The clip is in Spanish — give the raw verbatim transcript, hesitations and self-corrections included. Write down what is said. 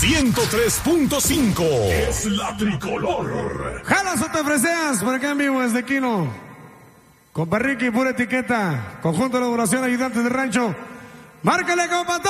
ciento tres punto cinco es la tricolor. Jalas o te freseas, por acá en vivo desde Quino. Compa Ricky, pura etiqueta. Conjunto de elaboración, ayudantes de rancho. Márcale, compa.